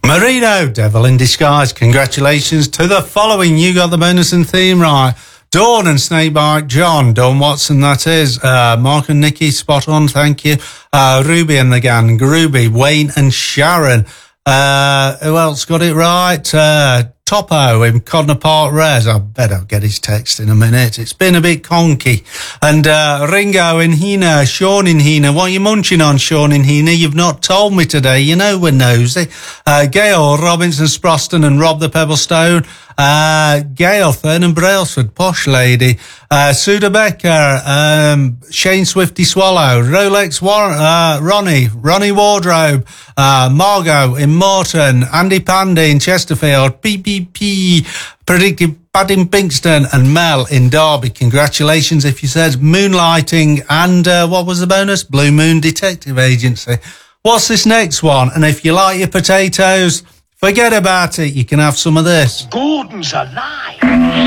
Marino, Devil in Disguise. Congratulations to the following. You got the bonus and theme right. Dawn and Snakebite John. Dawn Watson, that is. Mark and Nikki, spot on, thank you. Ruby and the gang. Ruby, Wayne and Sharon. Who else got it right? Topo in Codner Park Res. I bet I'll get his text in a minute. It's been a bit conky. And Ringo in Hina, Sean in Hina. What are you munching on, Sean in Hina? You've not told me today. You know we're nosy. Gail, Robinson, Sproston and Rob the Pebblestone. Gail, Thurn and Brailsford, Posh Lady. Suda Becker, Shane Swifty Swallow, Rolex Ronnie Wardrobe, Margot in Morton, Andy Pandy in Chesterfield, PPP, Predictive Padding Pinkston and Mel in Derby. Congratulations if you said Moonlighting and what was the bonus? Blue Moon Detective Agency. What's this next one? And if you like your potatoes, forget about it. You can have some of this. Gordon's alive.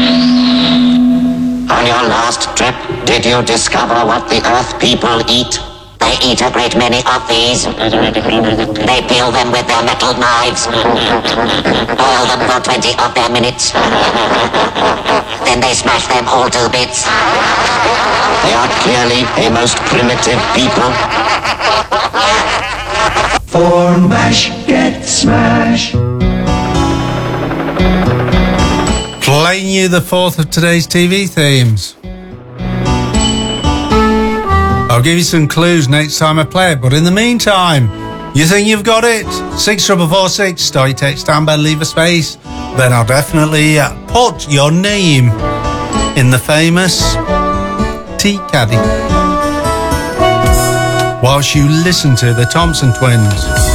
On your last trip, did you discover what the Earth people eat? They eat a great many of these. They peel them with their metal knives. Boil them for 20 of their minutes. Then they smash them all to bits. They are clearly a most primitive people. For mash, get smash. Playing you the fourth of today's TV themes. I'll give you some clues next time I play it, but in the meantime, you think you've got it? 64446, start your text Amber, leave a space. Then I'll definitely put your name in the famous tea caddy whilst you listen to the Thompson Twins.